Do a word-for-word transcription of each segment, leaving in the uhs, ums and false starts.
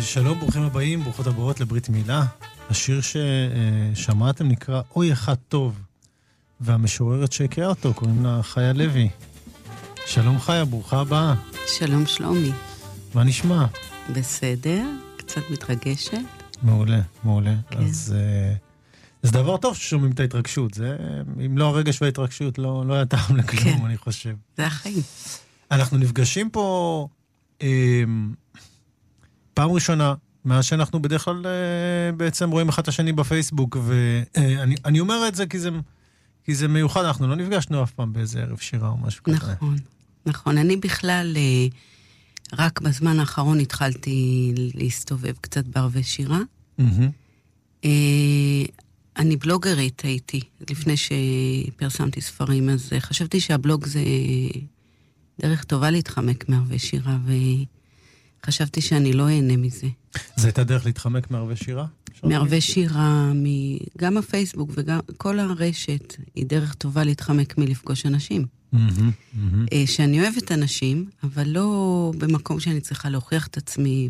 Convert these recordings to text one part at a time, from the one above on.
שלום, ברוכים הבאים, ברוכות הבאות לברית מילה. השיר ששמעתם נקרא אוי אחד טוב, והמשוררת שהקריאה אותו קוראים לה חיה לוי. שלום חיה, ברוכה הבאה. שלום שלומי. מה נשמע? בסדר, קצת מתרגשת. מעולה, מעולה. כן. אז זה דבר טוב ששומעים את ההתרגשות. זה, אם לא הרגש וההתרגשות, לא, לא היה טעם לכלום, כן. אני חושב. זה החיים. אנחנו נפגשים פה אה, פעם ראשונה, מאז שאנחנו בדרך כלל אה, בעצם רואים אחד השני בפייסבוק, ואני אה, אני אומר את זה כי זה, כי זה מיוחד, אנחנו לא נפגשנו אף פעם באיזה ערב שירה או משהו כזה. נכון, נכון. אני בכלל, אה, רק בזמן האחרון התחלתי להסתובב קצת בערבי שירה. Mm-hmm. אה, אני בלוגרית הייתי, לפני שפרסמתי ספרים, אז חשבתי שהבלוג זה דרך טובה להתחמק מערבי שירה, וחשבתי שאני לא אהנה מזה. זה הייתה דרך להתחמק מערבי שירה? מערבי שירה, גם הפייסבוק וגם כל הרשת, היא דרך טובה להתחמק מלפגוש אנשים. שאני אוהבת אנשים, אבל לא במקום שאני צריכה להוכיח את עצמי,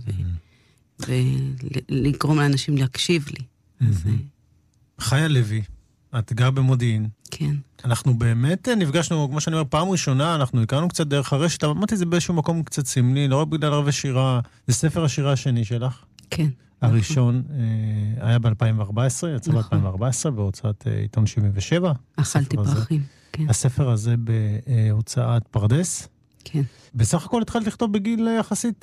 ולגרום לאנשים להקשיב לי. אז... חיה לוי, את גר במודיעין. כן. אנחנו באמת נפגשנו, כמו שאני אומר, פעם ראשונה, אנחנו הכרנו קצת דרך הרשת, אבל אמרתי, זה באיזשהו מקום קצת סמלי, לא רק בגלל ערבי שירה, זה ספר השירה השני שלך. כן. הראשון אה, היה ב-אלפיים וארבע עשרה, יצא נכון. ב-אלפיים וארבע עשרה, בהוצאת אה, עיתון שבעים ושבע. אכלתי פרחים, כן. הספר הזה בהוצאת פרדס. כן. בסך הכל התחלת לכתוב בגיל יחסית,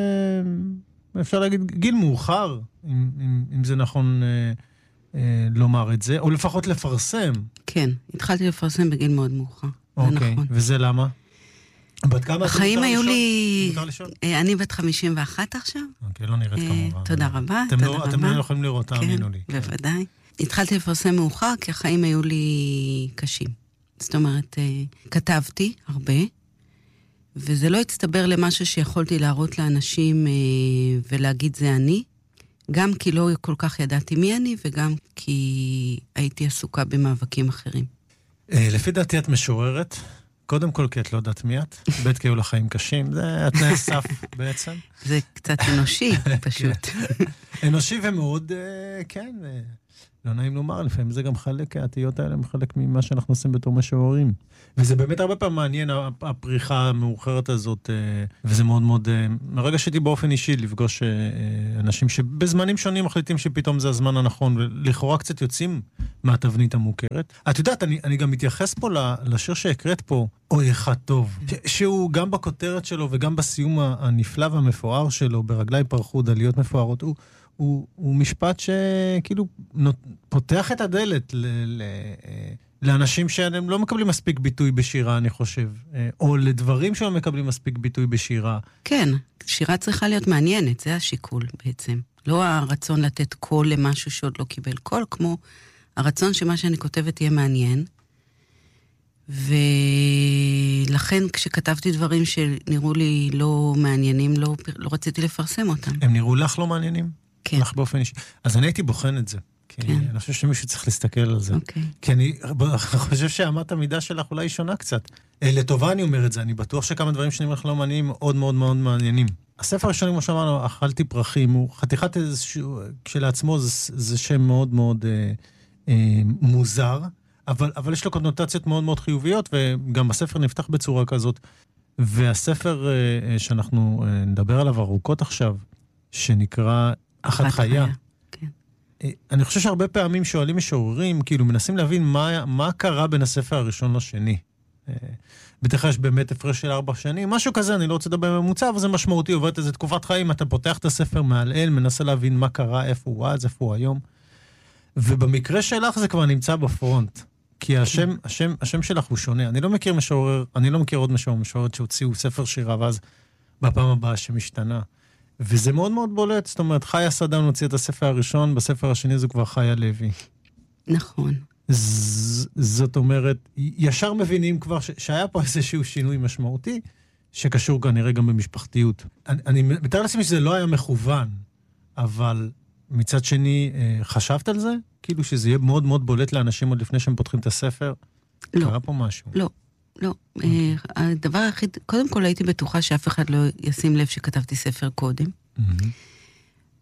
אה, אפשר להגיד, גיל מאוחר, אם, אם, אם זה נכון... אה, לומר את זה, או לפחות לפרסם. כן, התחלתי לפרסם בגיל מאוד מאוחר. אוקיי, וזה למה? בת כמה? החיים היו לי... אני בת חמישים ואחת עכשיו. אוקיי, לא נראית כמובן. תודה רבה, תודה רבה. אתם לא יכולים לראות, תאמינו לי. כן, בוודאי. התחלתי לפרסם מאוחר, כי החיים היו לי קשים. זאת אומרת, כתבתי הרבה, וזה לא הצטבר למשהו שיכולתי להראות לאנשים ולהגיד זה אני, גם כי לא כל כך ידעתי מי אני, וגם כי הייתי עסוקה במאבקים אחרים. לפי דעתי את משוררת, קודם כל כי את לא יודעת מי את, בית כי היו לחיים קשים, זה התנאי הסף בעצם. זה קצת אנושי, פשוט. אנושי ומאוד, כן, לא נעים לומר, לפעמים זה גם חלק, העתיות האלה הם חלק ממה שאנחנו עושים בתור משוררים. וזה באמת הרבה פעמים מעניין, הפריחה המאוחרת הזאת, וזה מאוד מאוד, מרגע שהייתי באופן אישי לפגוש אנשים שבזמנים שונים מחליטים שפתאום זה הזמן הנכון, ולכאורה קצת יוצאים מהתבנית המוכרת. את יודעת, אני, אני גם מתייחס פה לשיר שהקראת פה, אוי אחד טוב, שהוא גם בכותרת שלו וגם בסיום הנפלא והמפואר שלו, ברגלי פרחו דליות מפוארות, הוא הוא, הוא משפט שכאילו פותח את הדלת ל, ל, לאנשים שהם לא מקבלים מספיק ביטוי בשירה, אני חושב, או לדברים שהם מקבלים מספיק ביטוי בשירה. כן, שירה צריכה להיות מעניינת, זה השיקול בעצם. לא הרצון לתת קול למשהו שעוד לא קיבל קול, כמו הרצון שמה שאני כותבת יהיה מעניין. ולכן כשכתבתי דברים שנראו לי לא מעניינים, לא, לא רציתי לפרסם אותם. הם נראו לך לא מעניינים? כן. לך באופן אישי. אז אני הייתי בוחן את זה. כי כן. אני חושב שמישהו צריך להסתכל על זה. אוקיי. כי אני חושב שאמת המידה שלך אולי שונה קצת. לטובה אני אומר את זה, אני בטוח שכמה דברים שנראים לך לא מעניינים, מאוד מאוד מאוד מעניינים. הספר הראשון, כמו שאמרנו, אכלתי פרחים, הוא חתיכת איזשהו, כשלעצמו זה, זה שם מאוד מאוד אה, אה, מוזר, אבל, אבל יש לו קונוטציות מאוד מאוד חיוביות, וגם הספר נפתח בצורה כזאת. והספר אה, שאנחנו אה, נדבר עליו ארוכות עכשיו, שנקרא אחת חיה. כן. אני חושב שהרבה פעמים שואלים משוררים, כאילו מנסים להבין מה, מה קרה בין הספר הראשון לשני. בדרך כלל יש באמת הפרש של ארבע שנים, משהו כזה, אני לא רוצה לדבר בממוצע, אבל זה משמעותי, עוברת איזו תקופת חיים, אתה פותח את הספר מעל, מנסה להבין מה קרה, איפה הוא אז, איפה הוא היום. ובמקרה שלך זה כבר נמצא בפרונט. כי השם, השם, השם שלך הוא שונה. אני לא מכיר משורר, אני לא מכיר עוד משורר, משוררת שהוציאו ספר שירה, ואז בפעם הבאה שמשתנה. וזה מאוד מאוד בולט, זאת אומרת, חיה סדן הוציא את הספר הראשון, בספר השני זה כבר חיה לוי. נכון. ז, זאת אומרת, ישר מבינים כבר ש, שהיה פה איזשהו שינוי משמעותי, שקשור כנראה גם במשפחתיות. אני, אני מתאר לעצמי שזה לא היה מכוון, אבל מצד שני, חשבת על זה? כאילו שזה יהיה מאוד מאוד בולט לאנשים עוד לפני שהם פותחים את הספר? לא. קרה פה משהו? לא. לא, okay. הדבר היחיד, קודם כל הייתי בטוחה שאף אחד לא ישים לב שכתבתי ספר קודם. Mm-hmm.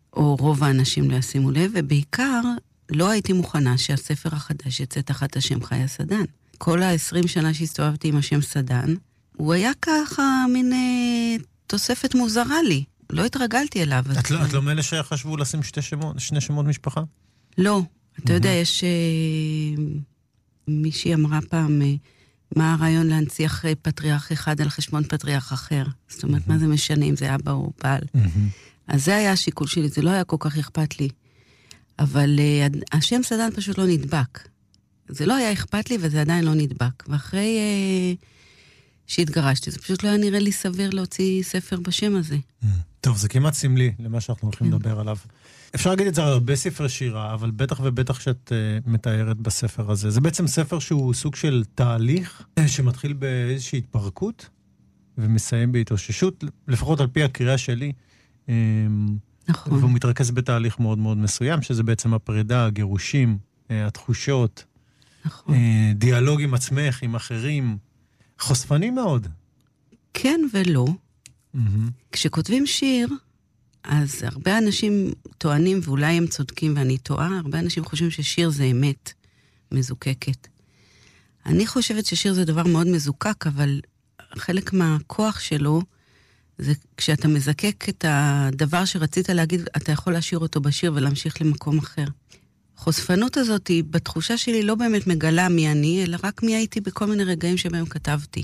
או רוב האנשים לא ישימו לב, ובעיקר לא הייתי מוכנה שהספר החדש יצא תחת השם חיה סדן. כל ה-עשרים שנה שהסתובבתי עם השם סדן, הוא היה ככה מין אה, תוספת מוזרה לי. לא התרגלתי אליו. את לא, את לא מאלה שחשבו לשים שתי שמות, שני שמות משפחה? לא. אתה יודע, יש... אה, מישהי אמרה פעם, אה, מה הרעיון להנציח פטריארך אחד על חשבון פטריארך אחר? זאת אומרת, מה זה משנה אם זה אבא או בעל? אז זה היה השיקול שלי, זה לא היה כל כך אכפת לי. אבל uh, השם סדן פשוט לא נדבק. זה לא היה אכפת לי וזה עדיין לא נדבק. ואחרי uh, שהתגרשתי, זה פשוט לא היה נראה לי סביר להוציא ספר בשם הזה. טוב, זה כמעט סמלי למה שאנחנו הולכים לדבר עליו. אפשר להגיד את זה על הרבה ספרי שירה, אבל בטח ובטח שאת uh, מתארת בספר הזה. זה בעצם ספר שהוא סוג של תהליך שמתחיל באיזושהי התפרקות ומסיים בהתאוששות, לפחות על פי הקריאה שלי. נכון. והוא מתרכז בתהליך מאוד מאוד מסוים, שזה בעצם הפרידה, הגירושים, התחושות, נכון. דיאלוג עם עצמך, עם אחרים, חושפני מאוד. כן ולא. Mm-hmm. כשכותבים שיר, אז הרבה אנשים טוענים, ואולי הם צודקים ואני טועה, הרבה אנשים חושבים ששיר זה אמת מזוקקת. אני חושבת ששיר זה דבר מאוד מזוקק, אבל חלק מהכוח שלו, זה כשאתה מזקק את הדבר שרצית להגיד, אתה יכול להשאיר אותו בשיר ולהמשיך למקום אחר. חושפנות הזאת היא, בתחושה שלי, לא באמת מגלה מי אני, אלא רק מי הייתי בכל מיני רגעים שבהם כתבתי.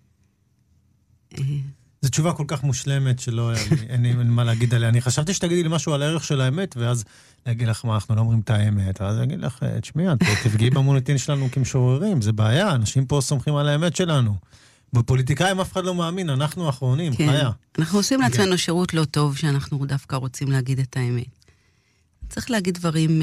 זו תשובה כל כך מושלמת שלא אין לי מה להגיד עליה. אני חשבתי שתגידי לי משהו על הערך של האמת, ואז להגיד לך מה, אנחנו לא אומרים את האמת. אז אני אגיד לך, תשמעי, את תפגעי במוניטין שלנו כמשוררים, זה בעיה, אנשים פה סומכים על האמת שלנו. בפוליטיקאים אף אחד לא מאמין, אנחנו האחרונים, כן. חיה. אנחנו עושים לעצמנו שירות לא טוב, שאנחנו דווקא רוצים להגיד את האמת. צריך להגיד דברים אה,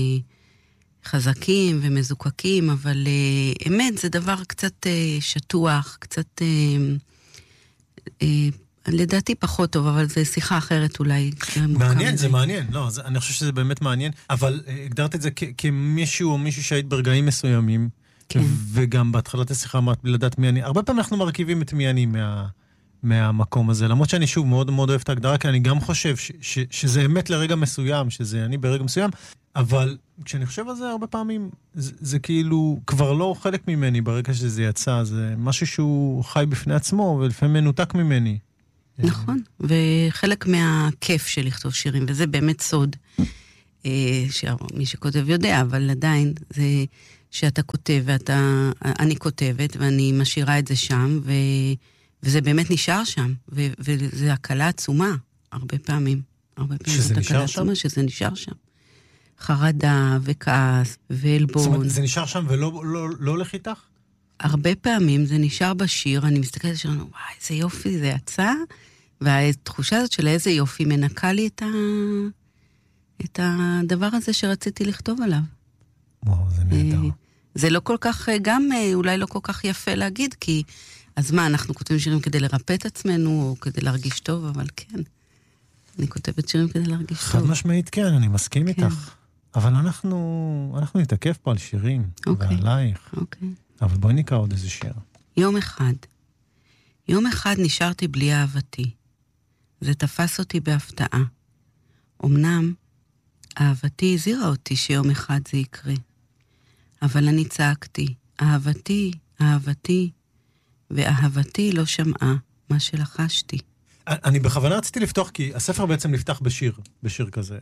חזקים ומזוקקים, אבל אה, אמת זה דבר קצת אה, שטוח, קצת, אה, אה, לדעתי פחות טוב, אבל זה שיחה אחרת אולי. מעניין, זה מעניין, לא, זה, אני חושב שזה באמת מעניין, אבל אה, הגדרת את זה כ- כמישהו או מישהו שהיית ברגעים מסוימים, כן. וגם בהתחלת השיחה אמרת בלי לדעת מי אני. הרבה פעמים אנחנו מרכיבים את מי אני מה, מהמקום הזה. למרות שאני שוב מאוד מאוד אוהב את ההגדרה, כי אני גם חושב ש, ש, שזה אמת לרגע מסוים, שזה אני ברגע מסוים, אבל כשאני חושב על זה הרבה פעמים, זה, זה כאילו כבר לא חלק ממני ברגע שזה יצא. זה משהו שהוא חי בפני עצמו, ולפעמים מנותק ממני. נכון, וחלק מהכיף של לכתוב שירים, וזה באמת סוד, שמי שכותב יודע, אבל עדיין זה... שאתה כותב, ואתה, אני כותבת, ואני משאירה את זה שם, ו, וזה באמת נשאר שם, ו, וזה הקלה עצומה, הרבה פעמים. הרבה פעמים שזה נשאר שם? עצומה, שזה נשאר שם. חרדה וכעס ועלבון. זאת אומרת, זה נשאר שם ולא לא, לא הולך איתך? הרבה פעמים זה נשאר בשיר, אני מסתכלת על שיר, וואי, איזה יופי זה יצא, והתחושה הזאת של איזה יופי מנקה לי את, ה, את הדבר הזה שרציתי לכתוב עליו. וואו, זה נהדר. זה לא כל כך, גם אולי לא כל כך יפה להגיד, כי אז מה, אנחנו כותבים שירים כדי לרפא את עצמנו, או כדי להרגיש טוב, אבל כן. אני כותבת שירים כדי להרגיש טוב. חד משמעית כן, אני מסכים איתך. אבל אנחנו, אנחנו נתעכב פה על שירים, ועלייך. אוקיי. אבל בואי נקרא עוד איזה שיר. יום אחד. יום אחד נשארתי בלי אהבתי. זה תפס אותי בהפתעה. אמנם, אהבתי הזהירה אותי שיום אחד זה יקרה. אבל אני צעקתי, אהבתי, אהבתי, ואהבתי לא שמעה מה שלחשתי. אני בכוונה רציתי לפתוח, כי הספר בעצם נפתח בשיר, בשיר כזה.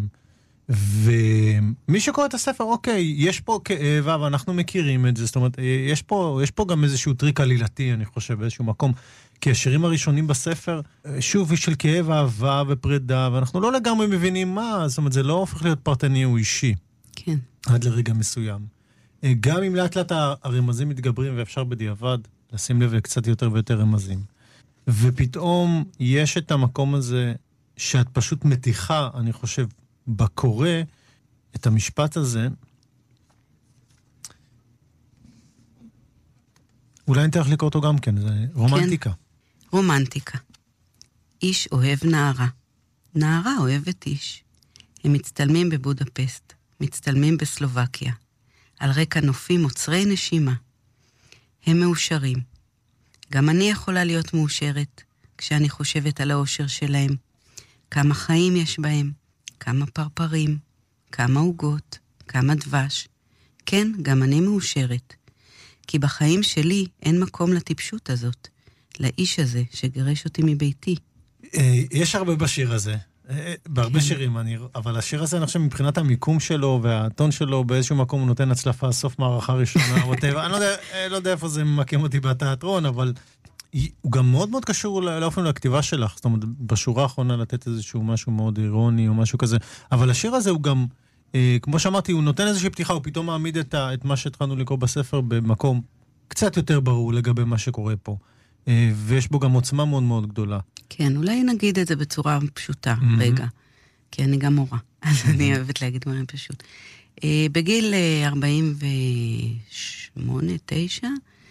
ומי שקורא את הספר, אוקיי, יש פה כאב, ואנחנו מכירים את זה, זאת אומרת, יש פה, יש פה גם איזשהו טריק עלילתי, אני חושב, באיזשהו מקום, כי השירים הראשונים בספר, שוב, יש של כאב, אהבה ופרידה, ואנחנו לא לגמרי מבינים מה, זאת אומרת, זה לא הופך להיות פרטני או אישי. כן. עד לרגע מסוים. גם אם לאט לאט הרמזים מתגברים, ואפשר בדיעבד לשים לב לקצת יותר ויותר רמזים. ופתאום יש את המקום הזה, שאת פשוט מתיחה, אני חושב, בקורא, את המשפט הזה, אולי אני תלך לקרוא אותו גם כן, זה רומנטיקה. כן. רומנטיקה. איש אוהב נערה. נערה אוהבת איש. הם מצטלמים בבודפסט, מצטלמים בסלובקיה, על רקע נופים עוצרי נשימה. הם מאושרים. גם אני יכולה להיות מאושרת, כשאני חושבת על האושר שלהם. כמה חיים יש בהם, כמה פרפרים, כמה עוגות, כמה דבש. כן, גם אני מאושרת. כי בחיים שלי אין מקום לטיפשות הזאת, לאיש הזה שגרש אותי מביתי. יש הרבה בשיר הזה, בהרבה שירים, אבל השיר הזה, אני חושב, מבחינת המיקום שלו והטון שלו, באיזשהו מקום הוא נותן הצלפה, סוף מערכה ראשונה, אני לא יודע איפה זה ממקם אותי בתיאטרון, אבל הוא גם מאוד מאוד קשור לאופן לכתיבה שלך, זאת אומרת, בשורה האחרונה לתת איזשהו משהו מאוד אירוני או משהו כזה, אבל השיר הזה הוא גם, כמו שאמרתי, הוא נותן איזושהי פתיחה, הוא פתאום מעמיד את מה שהתחלנו לקרוא בספר במקום קצת יותר ברור לגבי מה שקורה פה. ויש בו גם עוצמה מאוד מאוד גדולה. כן, אולי נגיד את זה בצורה פשוטה, רגע. כי אני גם מורה, אז אני אוהבת להגיד דברים פשוט. בגיל ארבעים ושמונה תשע,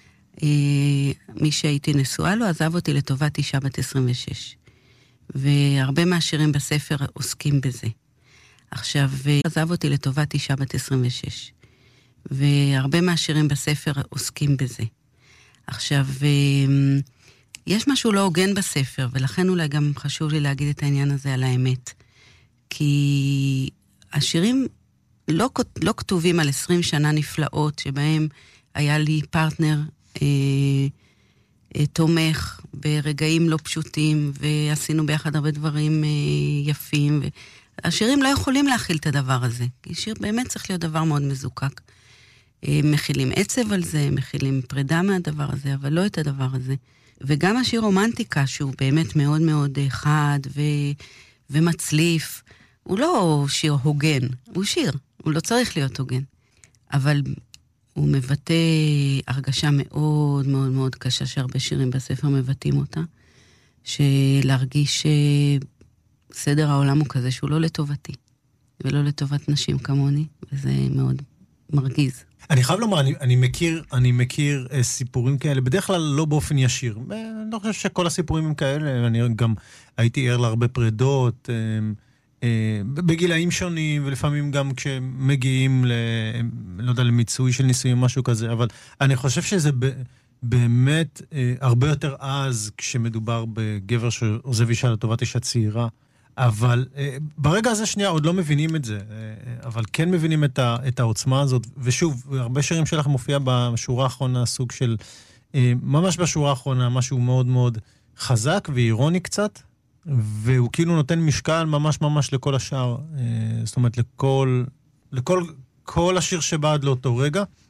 מי שהייתי נשואה לו עזב אותי לטובת אישה בת עשרים ושש. והרבה מהשירים בספר עוסקים בזה. עכשיו, עזב אותי לטובת אישה בת עשרים ושש. והרבה מהשירים בספר עוסקים בזה. עכשיו, יש משהו לא הוגן בספר, ולכן אולי גם חשוב לי להגיד את העניין הזה על האמת. כי השירים לא, לא כתובים על עשרים שנה נפלאות, שבהם היה לי פרטנר אה, אה, תומך ברגעים לא פשוטים, ועשינו ביחד הרבה דברים אה, יפים. השירים לא יכולים להכיל את הדבר הזה, כי שיר באמת צריך להיות דבר מאוד מזוקק. מכילים עצב על זה, מכילים פרידה מהדבר הזה, אבל לא את הדבר הזה. וגם השיר רומנטיקה, שהוא באמת מאוד מאוד חד ו... ומצליף, הוא לא שיר הוגן, הוא שיר, הוא לא צריך להיות הוגן. אבל הוא מבטא הרגשה מאוד מאוד מאוד קשה, שהרבה שירים בספר מבטאים אותה, שלהרגיש סדר העולם הוא כזה שהוא לא לטובתי, ולא לטובת נשים כמוני, וזה מאוד מרגיז. אני חייב לומר, אני, אני מכיר, אני מכיר אה, סיפורים כאלה, בדרך כלל לא באופן ישיר. אני לא חושב שכל הסיפורים הם כאלה, אני גם הייתי ער להרבה פרדות, אה, אה, בגילאים שונים, ולפעמים גם כשמגיעים ל, לא יודע, למיצוי של ניסויים, משהו כזה, אבל אני חושב שזה ב, באמת אה, הרבה יותר אז, כשמדובר בגבר שעוזב אישה לטובת אישה צעירה, אבל uh, ברגע הזה שנייה עוד לא מבינים את זה, uh, אבל כן מבינים את, ה, את העוצמה הזאת, ושוב, הרבה שירים שלך מופיע בשורה האחרונה, סוג של, uh, ממש בשורה האחרונה, משהו מאוד מאוד חזק ואירוני קצת, והוא כאילו נותן משקל ממש ממש לכל השאר, uh, זאת אומרת, לכל, לכל כל השיר שבא עד לאותו רגע,